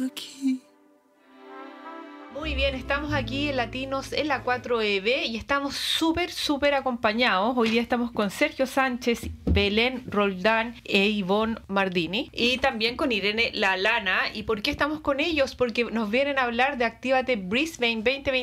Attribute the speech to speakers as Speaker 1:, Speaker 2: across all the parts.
Speaker 1: aquí.
Speaker 2: Muy bien, estamos aquí en Latinos en la 4EB y estamos súper acompañados. Hoy día estamos con Sergio Sánchez, Belén Roldán e Ivonne Mardini y también con Irene Lalana. ¿Y por qué estamos con ellos? Porque nos vienen a hablar de Actívate Brisbane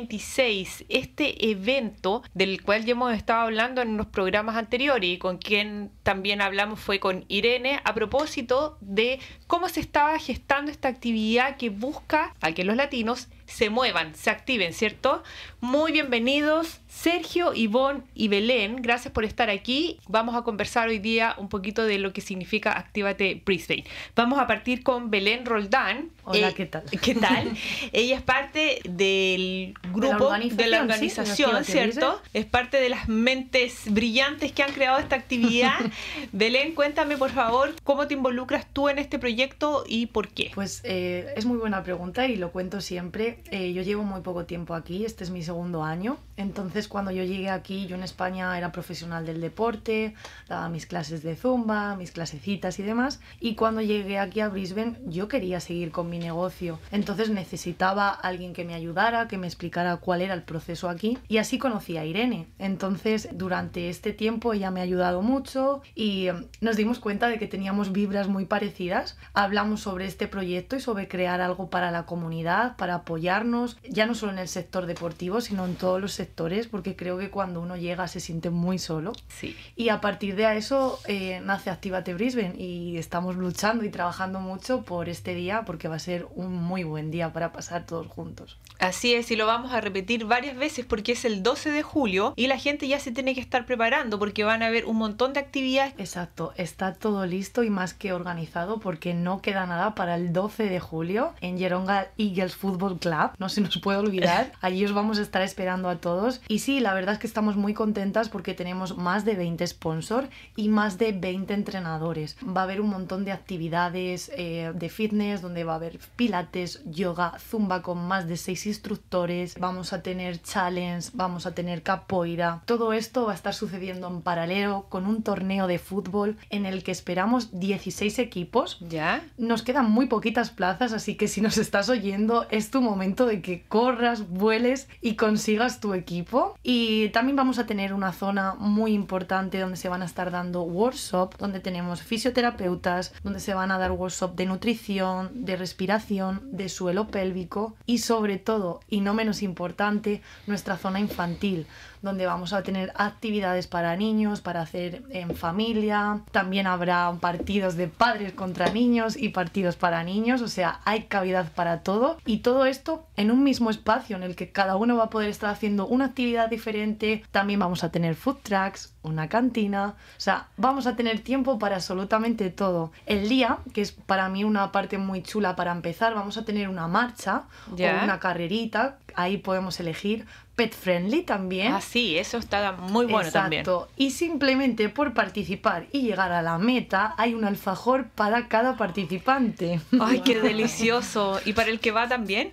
Speaker 2: 2026, este evento del cual ya hemos estado hablando en los programas anteriores y con quien también hablamos fue con Irene a propósito de cómo se estaba gestando esta actividad que busca a que los latinos se muevan, se activen, ¿cierto? Muy bienvenidos, Sergio, Ivonne y Belén. Gracias por estar aquí. Vamos a conversar hoy día un poquito de lo que significa Actívate Brisbane. Vamos a partir con Belén Roldán.
Speaker 3: Hola, ¿qué tal?
Speaker 2: ¿Qué tal? Ella es parte del grupo, de la organización,
Speaker 3: sí,
Speaker 2: ¿cierto? Es parte de las mentes brillantes que han creado esta actividad. Belén, cuéntame, por favor, ¿cómo te involucras tú en este proyecto y por qué?
Speaker 3: Pues es muy buena pregunta y lo cuento siempre. Yo llevo muy poco tiempo aquí, este es mi segundo año. Entonces, cuando yo llegué aquí, yo en España era profesional del deporte, daba mis clases de zumba, mis clasecitas y demás. Y cuando llegué aquí a Brisbane, yo quería seguir con mi negocio. Entonces necesitaba a alguien que me ayudara, que me explicara cuál era el proceso aquí. Y así conocí a Irene. Entonces, durante este tiempo ella me ha ayudado mucho y nos dimos cuenta de que teníamos vibras muy parecidas. Hablamos sobre este proyecto y sobre crear algo para la comunidad, para apoyarnos, ya no solo en el sector deportivo, sino en todos los sectores, porque creo que cuando uno llega se siente muy solo.
Speaker 2: Sí.
Speaker 3: Y a partir de eso nace Actívate Brisbane y estamos luchando y trabajando mucho por este día, porque va a ser un muy buen día para pasar todos juntos.
Speaker 2: Así es, y lo vamos a repetir varias veces porque es el 12 de julio y la gente ya se tiene que estar preparando porque van a haber un montón de actividades.
Speaker 3: Exacto, está todo listo y más que organizado porque no queda nada para el 12 de julio en Yeronga Eagles Football Club, no se nos puede olvidar, allí os vamos a estar esperando a todos. Y sí, la verdad es que estamos muy contentas porque tenemos más de 20 sponsors y más de 20 entrenadores. Va a haber un montón de actividades de fitness donde va a haber pilates, yoga, zumba con más de 6 instructores, vamos a tener challenge, vamos a tener capoeira. Todo esto va a estar sucediendo en paralelo con un torneo de fútbol en el que esperamos 16 equipos.
Speaker 2: ¿Ya?
Speaker 3: Nos quedan muy poquitas plazas, así que si nos estás oyendo es tu momento de que corras, vueles y consigas tu equipo. Y también vamos a tener una zona muy importante donde se van a estar dando workshops, donde tenemos fisioterapeutas, donde se van a dar workshops de nutrición, de respiración, de suelo pélvico y sobre todo, y no menos importante, nuestra zona infantil, donde vamos a tener actividades para niños, para hacer en familia. También habrá partidos de padres contra niños y partidos para niños, o sea, hay cavidad para todo. Y todo esto en un mismo espacio en el que cada uno va a poder estar haciendo una actividad diferente. También vamos a tener food trucks, una cantina, o sea, vamos a tener tiempo para absolutamente todo. El día, que es para mí una parte muy chula para empezar, vamos a tener una marcha o una carrerita, ahí podemos elegir. Pet friendly también.
Speaker 2: Ah, sí, eso está muy bueno.
Speaker 3: Exacto.
Speaker 2: También.
Speaker 3: Y simplemente por participar y llegar a la meta hay un alfajor para cada participante.
Speaker 2: ¡Ay, qué delicioso! ¿Y para el que va también?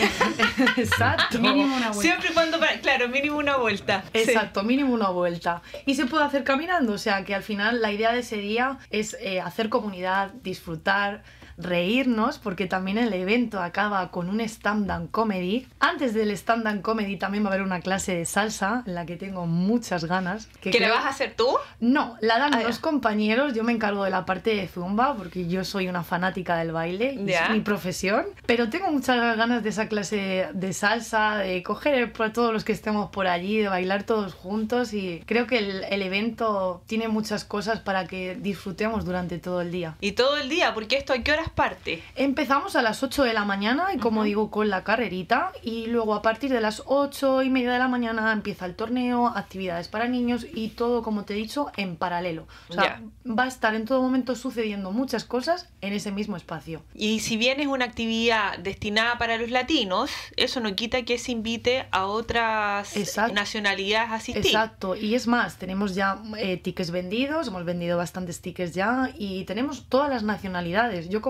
Speaker 3: Exacto.
Speaker 4: Mínimo una vuelta.
Speaker 2: Siempre y cuando, claro, mínimo una vuelta.
Speaker 3: Exacto, sí. Mínimo una vuelta. Y se puede hacer caminando, o sea que al final la idea de ese día es hacer comunidad, disfrutar, reírnos, porque también el evento acaba con un stand-up comedy. Antes del stand-up comedy también va a haber una clase de salsa en la que tengo muchas ganas.
Speaker 2: ¿Que le vas a hacer tú?
Speaker 3: No, la dan los compañeros, yo me encargo de la parte de zumba porque yo soy una fanática del baile y es mi profesión, pero tengo muchas ganas de esa clase de salsa, de coger a todos los que estemos por allí, de bailar todos juntos, y creo que el evento tiene muchas cosas para que disfrutemos durante todo el día.
Speaker 2: ¿Y todo el día? Porque esto, ¿a qué horas parte?
Speaker 3: Empezamos a las 8 de la mañana y como digo, con la carrerita, y luego a partir de las 8:30 de la mañana empieza el torneo, actividades para niños y todo, como te he dicho, en paralelo. O sea, va a estar en todo momento sucediendo muchas cosas en ese mismo espacio.
Speaker 2: Y si bien es una actividad destinada para los latinos, eso no quita que se invite a otras nacionalidades a asistir.
Speaker 3: Exacto, y es más, tenemos ya tickets vendidos, hemos vendido bastantes tickets ya y tenemos todas las nacionalidades. Yo como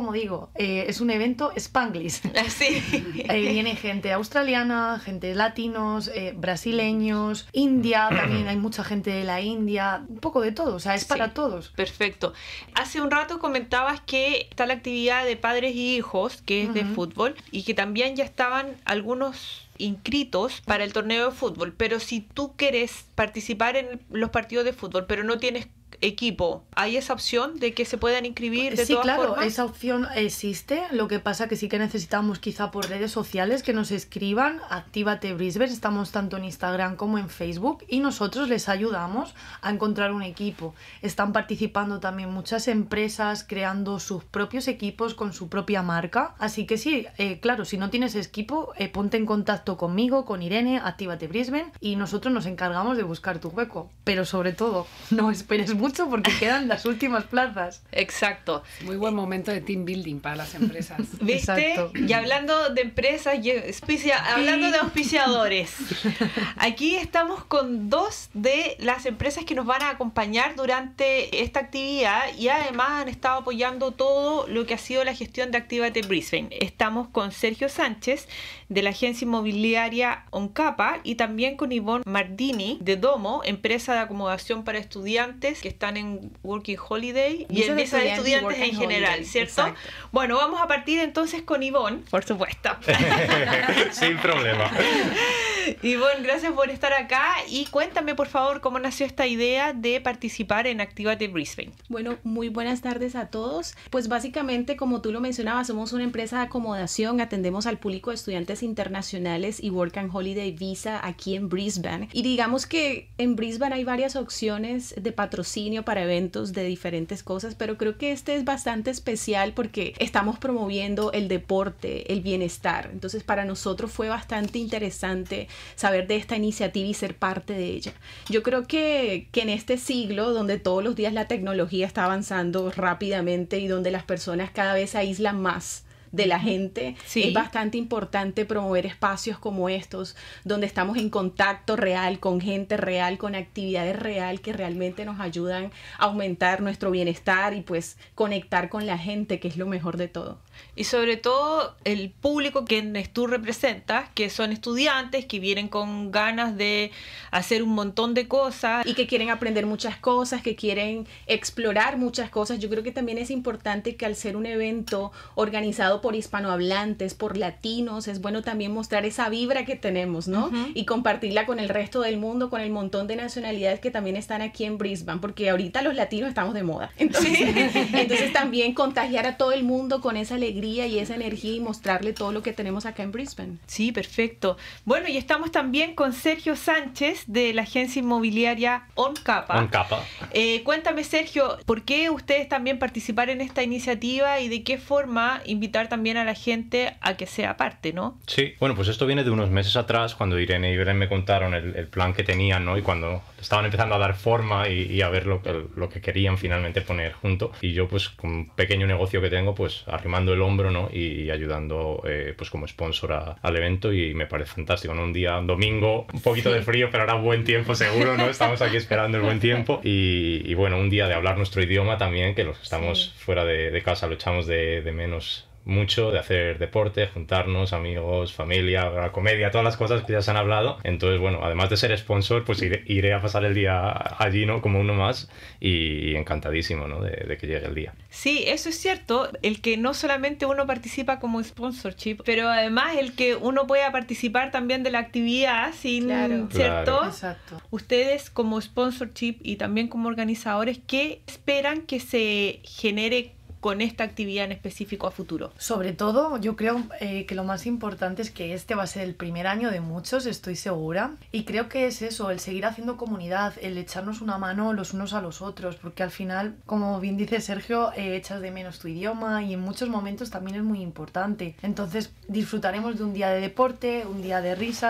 Speaker 3: como digo, es un evento Spanglish.
Speaker 2: Sí.
Speaker 3: Viene gente australiana, gente latinos, brasileños, India, también hay mucha gente de la India, un poco de todo, o sea, es para todos.
Speaker 2: Perfecto. Hace un rato comentabas que está la actividad de padres y hijos, que es de fútbol, y que también ya estaban algunos inscritos para el torneo de fútbol, pero si tú quieres participar en los partidos de fútbol, pero no tienes equipo, ¿hay esa opción de que se puedan inscribir de todas formas? Sí, claro,
Speaker 3: esa opción existe. Lo que pasa que sí que necesitamos quizá por redes sociales que nos escriban. Actívate Brisbane, estamos tanto en Instagram como en Facebook y nosotros les ayudamos a encontrar un equipo. Están participando también muchas empresas creando sus propios equipos con su propia marca. Así que sí, claro, si no tienes equipo, ponte en contacto conmigo, con Irene, Actívate Brisbane y nosotros nos encargamos de buscar tu hueco. Pero sobre todo, no esperes mucho porque quedan las últimas plazas.
Speaker 2: Exacto.
Speaker 1: Muy buen momento de team building para las empresas.
Speaker 2: ¿Viste?
Speaker 3: Exacto.
Speaker 2: Y hablando de empresas, hablando de auspiciadores, aquí estamos con 2 de las empresas que nos van a acompañar durante esta actividad y además han estado apoyando todo lo que ha sido la gestión de Actívate Brisbane. Estamos con Sergio Sánchez de la agencia inmobiliaria Oncapa y también con Ivonne Mardini de Domo, empresa de acomodación para estudiantes que están en Working Holiday y en visa de estudiantes en general, Holiday, ¿cierto? Exacto. Bueno, vamos a partir entonces con Ivonne, por supuesto.
Speaker 4: Sin problema.
Speaker 2: Ivonne, gracias por estar acá y cuéntame por favor cómo nació esta idea de participar en Actívate Brisbane.
Speaker 5: Bueno, muy buenas tardes a todos. Pues básicamente, como tú lo mencionabas, somos una empresa de acomodación, atendemos al público de estudiantes internacionales y Work and Holiday Visa aquí en Brisbane. Y digamos que en Brisbane hay varias opciones de patrocinio para eventos de diferentes cosas, pero creo que este es bastante especial porque estamos promoviendo el deporte, el bienestar. Entonces para nosotros fue bastante interesante saber de esta iniciativa y ser parte de ella. Yo creo que en este siglo donde todos los días la tecnología está avanzando rápidamente y donde las personas cada vez se aíslan más de la gente, sí, es bastante importante promover espacios como estos, donde estamos en contacto real con gente real, con actividades real que realmente nos ayudan a aumentar nuestro bienestar y pues conectar con la gente, que es lo mejor de todo.
Speaker 2: Y sobre todo el público que tú representas, que son estudiantes, que vienen con ganas de hacer un montón de cosas.
Speaker 5: Y que quieren aprender muchas cosas, que quieren explorar muchas cosas. Yo creo que también es importante que al ser un evento organizado por hispanohablantes, por latinos, es bueno también mostrar esa vibra que tenemos, ¿no? Uh-huh. Y compartirla con el resto del mundo, con el montón de nacionalidades que también están aquí en Brisbane, porque ahorita los latinos estamos de moda. Entonces también contagiar a todo el mundo con esa alegría y esa energía y mostrarle todo lo que tenemos acá en Brisbane.
Speaker 2: Sí, perfecto. Bueno, y estamos también con Sergio Sánchez de la agencia inmobiliaria Oncapa.
Speaker 4: Oncapa.
Speaker 2: Cuéntame, Sergio, ¿por qué ustedes también participar en esta iniciativa y de qué forma invitar también a la gente a que sea parte, ¿no?
Speaker 4: Sí, bueno, pues esto viene de unos meses atrás, cuando Irene y Belén me contaron el plan que tenían, ¿no? Y cuando estaban empezando a dar forma y a ver lo que querían finalmente poner junto. Y yo, pues, con un pequeño negocio que tengo, pues, arrimando el hombro, ¿no? Y ayudando, pues, como sponsor al evento, y me parece fantástico, ¿no? Un domingo, un poquito de frío, pero ahora buen tiempo seguro, ¿no? Estamos aquí esperando el buen tiempo. Y bueno, un día de hablar nuestro idioma también, que los que estamos fuera de casa lo echamos de menos mucho, de hacer deporte, juntarnos, amigos, familia, la comedia, todas las cosas que ya se han hablado. Entonces, bueno, además de ser sponsor, pues iré a pasar el día allí, ¿no? Como uno más, y encantadísimo, ¿no? De que llegue el día.
Speaker 2: Sí, eso es cierto, el que no solamente uno participa como sponsorship, pero además el que uno pueda participar también de la actividad sin, ¿cierto?
Speaker 3: Claro. Exacto.
Speaker 2: Ustedes como sponsorship y también como organizadores, ¿qué esperan que se genere con esta actividad en específico a futuro?
Speaker 3: Sobre todo, yo creo que lo más importante es que este va a ser el primer año de muchos, estoy segura. Y creo que es eso, el seguir haciendo comunidad, el echarnos una mano los unos a los otros, porque al final, como bien dice Sergio, echas de menos tu idioma y en muchos momentos también es muy importante. Entonces disfrutaremos de un día de deporte, un día de risas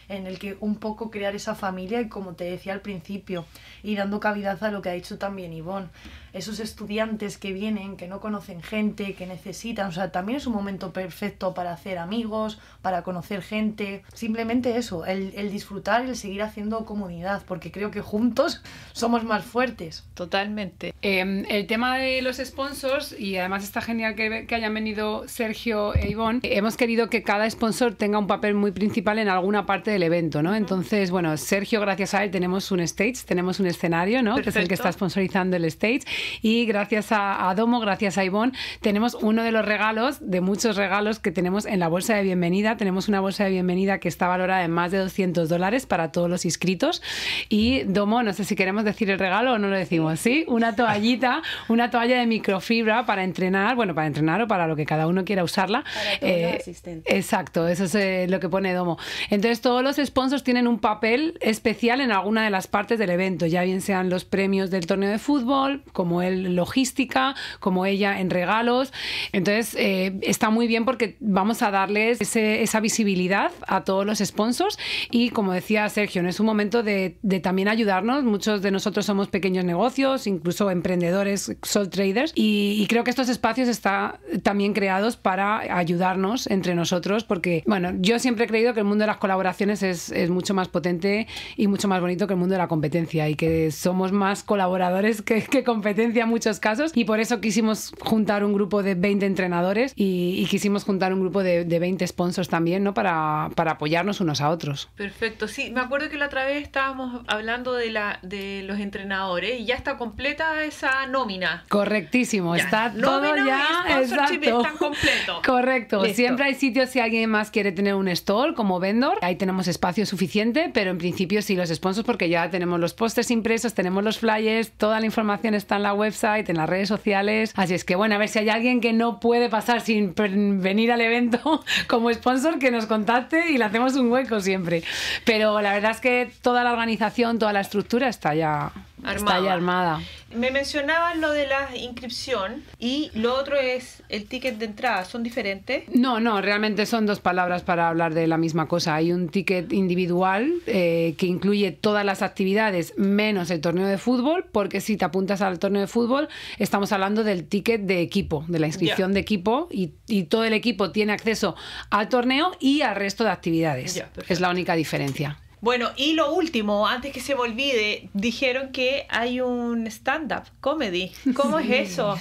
Speaker 3: en el que un poco crear esa familia y, como te decía al principio, y dando cavidad a lo que ha dicho también Ivonne, esos estudiantes que vienen, que no conocen gente, que necesitan, o sea, también es un momento perfecto para hacer amigos, para conocer gente, simplemente eso, el disfrutar, el seguir haciendo comunidad, porque creo que juntos somos más fuertes.
Speaker 2: Totalmente.
Speaker 1: El tema de los sponsors, y además está genial que hayan venido Sergio e Ivonne, hemos querido que cada sponsor tenga un papel muy principal en alguna parte del evento, ¿no? Entonces, bueno, Sergio, gracias a él tenemos un stage, tenemos un escenario, ¿no? Que es el que está sponsorizando el stage, y gracias a Domo, gracias a Ivonne, tenemos uno de los regalos, de muchos regalos que tenemos en la bolsa de bienvenida. Tenemos una bolsa de bienvenida que está valorada en más de $200 para todos los inscritos. Y Domo, no sé si queremos decir el regalo o no lo decimos, ¿sí? Una toallita, una toalla de microfibra para entrenar, bueno, para entrenar o para lo que cada uno quiera usarla.
Speaker 5: Para todos los asistentes.
Speaker 1: Exacto, eso es lo que pone Domo. Entonces, todos los sponsors tienen un papel especial en alguna de las partes del evento, ya bien sean los premios del torneo de fútbol, como él logística, como ella en regalos. Entonces, está muy bien porque vamos a darles esa visibilidad a todos los sponsors y, como decía Sergio, ¿no? Es un momento de también ayudarnos. Muchos de nosotros somos pequeños negocios, incluso emprendedores, sole traders, y creo que estos espacios están también creados para ayudarnos entre nosotros, porque, bueno, yo siempre he creído que el mundo de las colaboraciones es mucho más potente y mucho más bonito que el mundo de la competencia, y que somos más colaboradores que competencia en muchos casos, y por eso quisimos juntar un grupo de 20 entrenadores y quisimos juntar un grupo de 20 sponsors también, ¿no? Para apoyarnos unos a otros.
Speaker 2: Perfecto, sí, me acuerdo que la otra vez estábamos hablando de los entrenadores y ya está completa esa nómina.
Speaker 1: Correctísimo,
Speaker 2: Ya.
Speaker 1: está todo
Speaker 2: Nómina
Speaker 1: ya,
Speaker 2: y sponsorship
Speaker 1: exacto.
Speaker 2: están completos.
Speaker 1: Correcto,
Speaker 2: Listo.
Speaker 1: siempre hay sitios si alguien más quiere tener un store como vendor, ahí tenemos espacio suficiente, pero en principio sí los sponsors, porque ya tenemos los pósters impresos, tenemos los flyers, toda la información está en la website, en las redes sociales, así es que bueno, a ver si hay alguien que no puede pasar sin venir al evento como sponsor, que nos contacte y le hacemos un hueco siempre, pero la verdad es que toda la organización, toda la estructura está ya armada.
Speaker 2: Me mencionaban lo de la inscripción y lo otro es el ticket de entrada, ¿son diferentes?
Speaker 1: No, realmente son dos palabras para hablar de la misma cosa. Hay un ticket individual que incluye todas las actividades menos el torneo de fútbol, porque si te apuntas al torneo de fútbol estamos hablando del ticket de equipo, de la inscripción de equipo, y todo el equipo tiene acceso al torneo y al resto de actividades.
Speaker 2: Ya, perfecto.
Speaker 1: Es la única diferencia.
Speaker 2: Bueno, y lo último, antes que se me olvide, dijeron que hay un stand-up comedy. ¿Cómo es eso?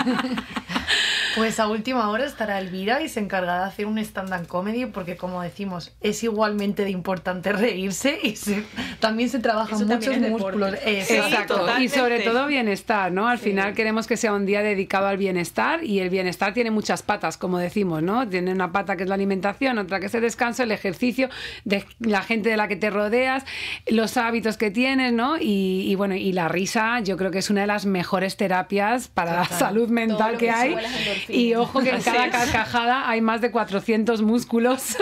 Speaker 3: Pues a última hora estará Elvira y se encargará de hacer un stand-up comedy, porque, como decimos, es igualmente de importante reírse y también se trabajan
Speaker 5: Eso también
Speaker 3: muchos
Speaker 5: es
Speaker 3: músculos.
Speaker 5: deporte.
Speaker 1: Exacto, y
Speaker 2: totalmente.
Speaker 1: sobre todo bienestar, ¿no? Al final queremos que sea un día dedicado al bienestar, y el bienestar tiene muchas patas, como decimos, ¿no? Tiene una pata que es la alimentación, otra que es el descanso, el ejercicio, de la gente de la que te rodeas, los hábitos que tienes, ¿no? Y bueno, y la risa yo creo que es una de las mejores terapias para la salud mental
Speaker 5: lo
Speaker 1: que
Speaker 5: que
Speaker 1: hay.
Speaker 5: sube las endorfinas.
Speaker 1: Y ojo que en
Speaker 2: Así
Speaker 1: cada
Speaker 2: es.
Speaker 1: carcajada hay más de 400 músculos.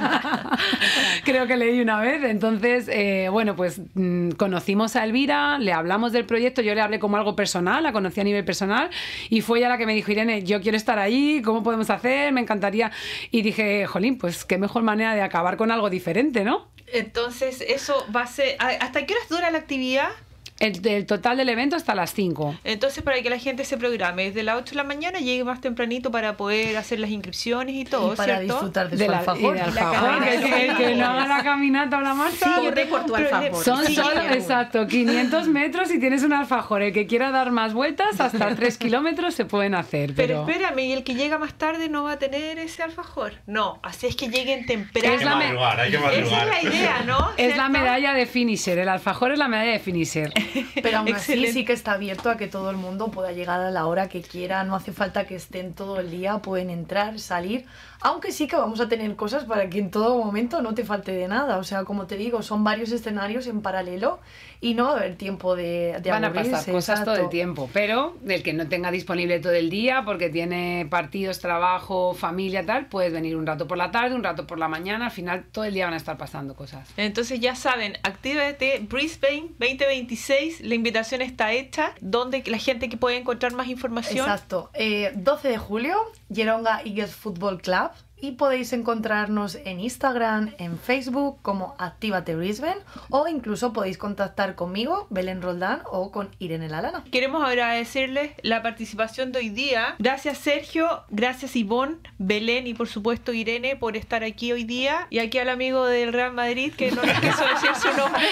Speaker 1: Creo que leí una vez. Entonces, bueno, pues conocimos a Elvira, le hablamos del proyecto, yo le hablé como algo personal, la conocí a nivel personal, y fue ella la que me dijo: Irene, yo quiero estar ahí, ¿cómo podemos hacer? Me encantaría. Y dije, jolín, pues qué mejor manera de acabar con algo diferente, ¿no?
Speaker 2: Entonces, eso va a ser... ¿Hasta qué horas dura la actividad?
Speaker 1: El total del evento hasta las 5.
Speaker 2: Entonces, para que la gente se programe, desde las 8 de la mañana llegue más tempranito para poder hacer las inscripciones y todo,
Speaker 3: Y para
Speaker 2: ¿cierto?
Speaker 3: disfrutar de su
Speaker 1: Y
Speaker 3: alfajor.
Speaker 1: de
Speaker 5: la
Speaker 1: alfajor,
Speaker 5: caminata.
Speaker 1: que no haga la caminata o la marcha.
Speaker 5: Corre por tu alfajor.
Speaker 1: Son
Speaker 5: Sí,
Speaker 1: solo,
Speaker 5: claro.
Speaker 1: exacto, 500 metros y tienes un alfajor. El que quiera dar más vueltas, hasta 3 kilómetros se pueden hacer.
Speaker 2: Pero espérame, ¿y el que llega más tarde no va a tener ese alfajor? No, así es que lleguen temprano.
Speaker 1: Es la me-
Speaker 4: hay que
Speaker 2: Esa es la idea, ¿no?
Speaker 1: es la
Speaker 2: ¿Cierto?
Speaker 1: medalla de finisher. El alfajor es la medalla de finisher.
Speaker 3: Pero aún así
Speaker 2: Excelente.
Speaker 3: sí que está abierto a que todo el mundo pueda llegar a la hora que quiera, no hace falta que estén todo el día, pueden entrar, salir, aunque sí que vamos a tener cosas para que en todo momento no te falte de nada, o sea, como te digo, son varios escenarios en paralelo y no va a haber tiempo de
Speaker 1: Van a
Speaker 3: aburrirse,
Speaker 1: pasar cosas todo
Speaker 3: exacto.
Speaker 1: el tiempo, pero el que no tenga disponible todo el día porque tiene partidos, trabajo, familia, tal, puedes venir un rato por la tarde, un rato por la mañana, al final todo el día van a estar pasando cosas.
Speaker 2: Entonces ya saben, Actívate Brisbane 2026, la invitación está hecha, donde la gente que puede encontrar más información.
Speaker 3: Exacto, 12 de julio, Yeronga Eagles Football Club, y podéis encontrarnos en Instagram, en Facebook como Actívate Brisbane, o incluso podéis contactar conmigo, Belén Roldán, o con Irene Lalana.
Speaker 2: Queremos agradecerles la participación de hoy día. Gracias Sergio, gracias Ivonne, Belén y por supuesto Irene por estar aquí hoy día. Y aquí al amigo del Real Madrid que no les quiso decir su nombre.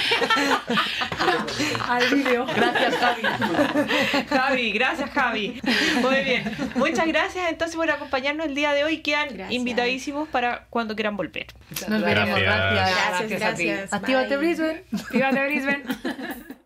Speaker 1: Al vídeo.
Speaker 3: Gracias, Javi.
Speaker 2: Javi, gracias Javi. Muy bien. Muchas gracias entonces por acompañarnos el día de hoy. Quedan invitadísimos para cuando quieran volver.
Speaker 3: Nos veremos.
Speaker 4: Gracias.
Speaker 3: Gracias.
Speaker 5: Gracias.
Speaker 3: Actívate
Speaker 5: Bye.
Speaker 3: Brisbane.
Speaker 1: Actívate Brisbane.